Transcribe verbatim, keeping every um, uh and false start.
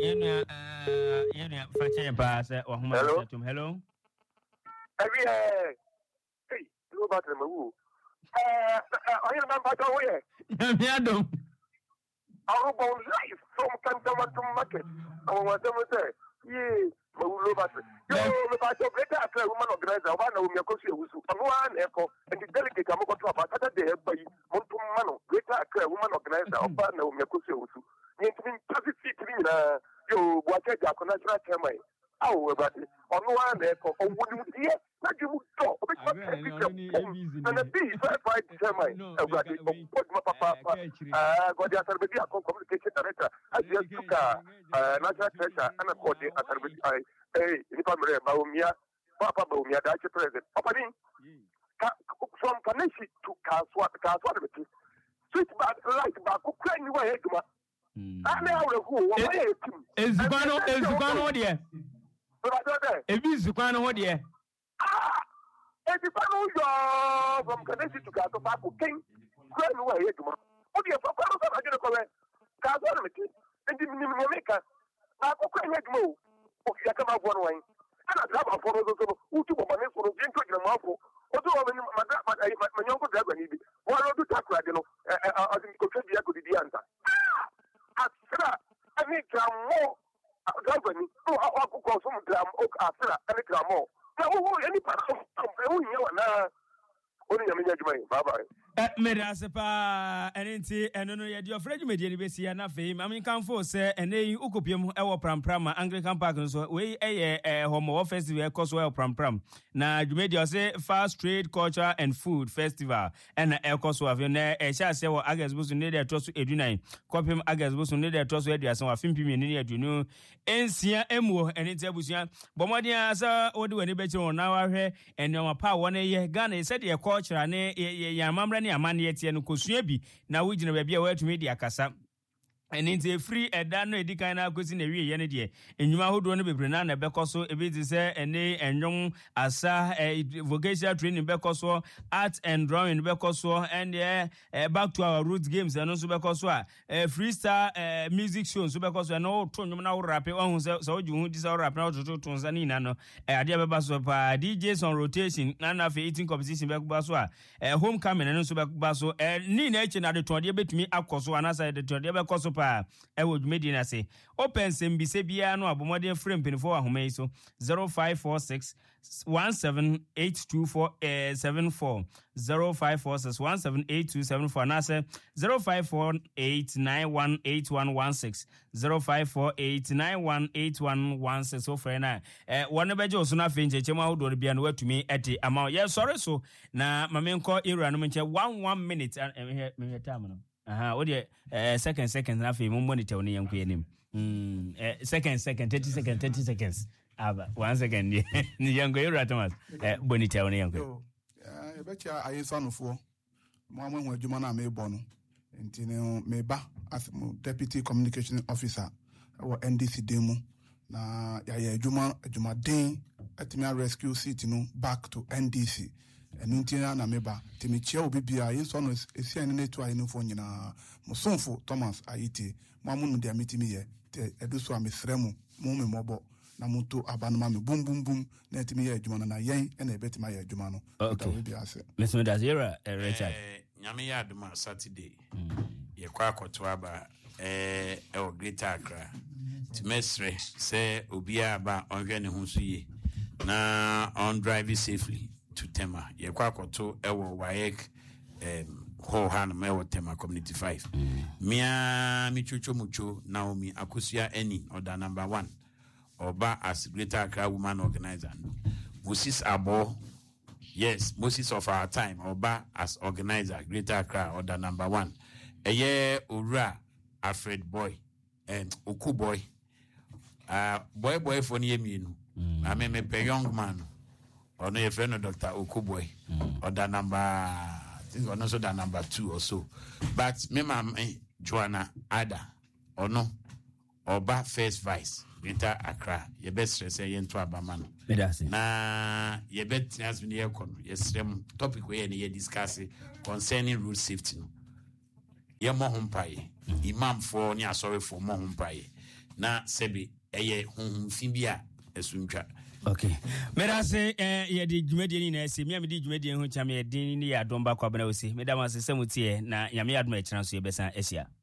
Yena uh yena fache pass wa homa setum. Hello. Every hey, you about them who uh I am not about away. Yamiado. Our bone life from Canton to market. I want them to say, yeah, we about it. You about to get a woman organizer, one of your coach, one echo, and the delegate I'm going to about that day by Montumano, greater woman organizer, one of your coach. You positive, you watch a national chairman. Oh, but on one echo, or wouldn't hear, not you talk. And the B five chairman, Papa, got the Azerbaijan communication director. I just took a national treasure and a body at Azerbaijan. Hey, if I'm Baumia, Papa Baumia, Dutch president. Opening from Kaneshi to Kaswa, Kaswa, switch back, light back, Ukraine, where I know who is Zubano, is Zubano, dear. If you Zubano, dear. Ah, if you know from Kaneshi to Kaswa, King, Ukraine, where you are. Oh, dear, for Kaswa, I didn't correct Kaswa, and the Mimika. I could move. Okay, I come out one way. And I grab a photo of who took my name for the drink in the mouth. Although my young driver needed. Why don't you talk like you know? I think I could be the answer. After I need more government. Oh, I could call some gram after any gram more. Now, any part of now. Only a minute, bye bye. Medasepa enti eno no ye de ofrage media ni besi ya na fei ma men kan fo se ene ukopiem e wo pramprama Anglican Park so we eye eh homo festival e koso e prampram na dwumedia se Fast Trade Culture and Food Festival and e koso afi na e sha se wo August busu ne de toso edunan kopim August busu ne de toso eduasan wa fimpimi ne edunu ensia emuo ene ti abusuan bomodin asa odi wani be chi na wa hwe ene wa pa won ye Ghana se de culture ne ya mamra ne amane yetie no kosua bi na wugina ba bia watumi di akasa eni nti free eda no edikan na akosi na wie ye ne de enwuma hodo no bebre na na bekoso ebiti se ene enwon asa vocational training bekoso art and drawing bekoso and uh, back to our roots games and also bekoso a uh, freestyle uh, music shows bekoso no to nwum na wo rap ohun se so oju hu di se rap na ototo tonzani na no ade bebaso pa D Js on rotation na na fe eating competition bekoso a uh, homecoming and also bekoso uh, ni na echi na de to de betumi akoso anasa de to de bekoso e would medina say open sembise bia no abomode frame penifo ahoma yi so zero five four six one seven eight two four seven four zero five four six one seven eight two seven four na say zero five four eight nine one eight one one six zero five four eight nine one eight one one six so for na eh one beje so na fenje chema hodo bia no watumi ete ama ye sorry so na mamenko era no menche one one minute eh me time no aha o de eh second second na fe mo monitor oni yanku yenim mm eh second second thirty seconds thirty seconds aba one second ni yanku era Thomas eh monitor oni yanku eh e be cha ayesanofo mo amwe adwuma na me bo no enti ne me ba as deputy communication officer or N D C demo na ya ya adwuma adwuma den atimi rescue seat no back to N D C enu ntina na meba timi chia obi bia yinso no esi ene netu ayi no fo nyina musonfo Thomas ayiti mo amunu dia mitimi ye te eduso amefremu mo me mobo na muto abanoma me bum bum bum na timi ye adwuma na yen ena ebetima ye adwuma no okay bia ase listen that era Richard eh nyame ya aduma Saturday ye kwa akoto aba eh e o Greater Accra timesre se obi aba onhwe ne ho so ye na on drive safely to Tema ye kwa akoto ewo waek em ho han mewo Tema community five mia michucho mucho Naomi Akosia Eni order number one oba as Greater Accra woman organizer Moses Abo yes Moses of our time oba as organizer Greater Accra order number one eye Ura Alfred Boy and Oku Boy uh boy boy for near me no I mean me young man or no friend of Doctor Oku Boy mm. or the number I think or also the number two or so but me mama Joanna Ada or no Oba first vice Greater Accra ye best say yen to abaman na ye bet has been here kon yes topic we ye discuss concerning road safety no ye mo hompaye imam for ni asori for mo hompaye na sɛbi ɛyɛ honhomfi bi a ɛsontwa. Okay. Mera se eh ye di dwumadi ni na se mi am di dwumadi ho chame din ni ya domba kwa bana osi. Meda ma se semutie na nyame adom e kyerɛ so ye besa asia.